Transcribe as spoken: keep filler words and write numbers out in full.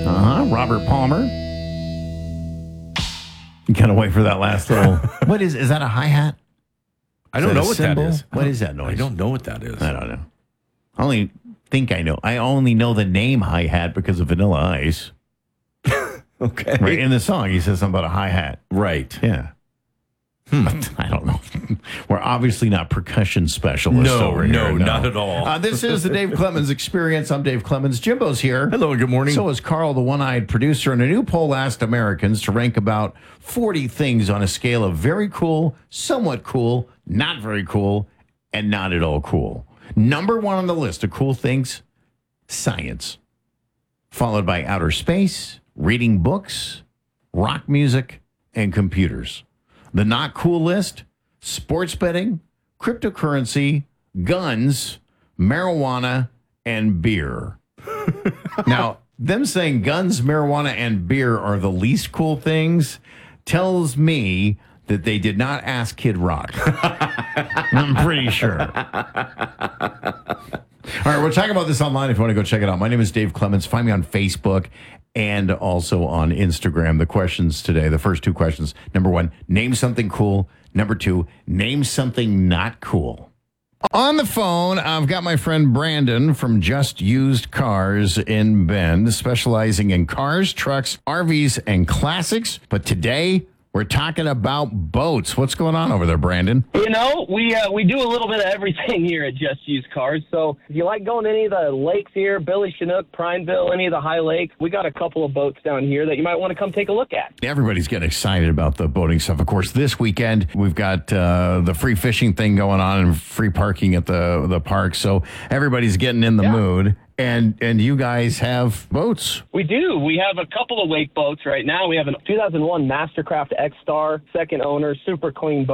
Uh-huh. Robert Palmer. You gotta wait for that last little. What is? Is that a hi-hat? I don't know what cymbal? that is. What is that noise? I don't know what that is. I don't know. I only think I know. I only know the name hi-hat because of Vanilla Ice. Okay. Right in the song, he says something about a hi-hat. Right. Yeah. Hmm. I don't know. We're obviously not percussion specialists No, over here. no, not at all. Uh, this is the Dave Clemens Experience. I'm Dave Clemens. Jimbo's here. Hello, good morning. So is Carl, the one-eyed producer, and a new poll asked Americans to rank about forty things on a scale of very cool, somewhat cool, not very cool, and not at all cool. Number one on the list of cool things, science. Followed by outer space, reading books, rock music, and computers. The not cool list, sports betting, cryptocurrency, guns, marijuana, and beer. Now, them saying guns, marijuana, and beer are the least cool things tells me that they did not ask Kid Rock. I'm pretty sure. All right, we're talking about this online if you want to go check it out. My name is Dave Clemens. Find me on Facebook and also on Instagram. The questions today, the first two questions. Number one, name something cool. Number two, name something not cool. On the phone, I've got my friend Brandon from Just Used Cars in Bend, specializing in cars, trucks, R Vs, and classics. But today, we're talking about boats. What's going on over there, Brandon? You know, we uh, we do a little bit of everything here at Just Used Cars. So if you like going to any of the lakes here, Billy Chinook, Prineville, any of the high lakes, we got a couple of boats down here that you might want to come take a look at. Everybody's getting excited about the boating stuff. Of course, this weekend, we've got uh, the free fishing thing going on and free parking at the, the park. So everybody's getting in the Yeah. mood. And and you guys have boats. We do. We have a couple of wake boats right now. We have a two thousand one Mastercraft X-Star, second owner, super clean boat.